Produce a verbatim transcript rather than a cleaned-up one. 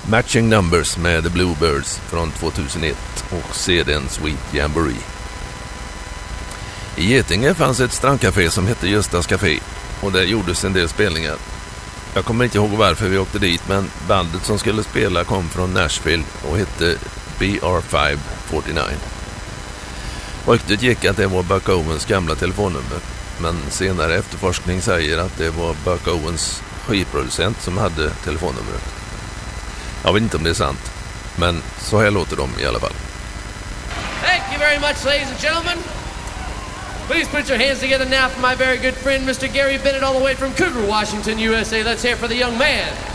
Matching Numbers med The Bluebirds från tvåtusenett och C D:n Sweet Jamboree. I Getinge fanns ett strandcafé som hette Göstas Café och där gjordes en del spelningar. Jag kommer inte ihåg varför vi åkte dit, men bandet som skulle spela kom från Nashville och hette B R fem fyrtionio. Ryktet gick att det var Buck Owens gamla telefonnummer, men senare efterforskning säger att det var Buck Owens skivproducent som hade telefonnumret. Jag vet inte om det är sant, men så här låter de i alla fall. Thank you very much, ladies and gentlemen. Please put your hands together now for my very good friend, Mister Gary Bennett, all the way from Cougar, Washington, U S A. Let's hear it for the young man.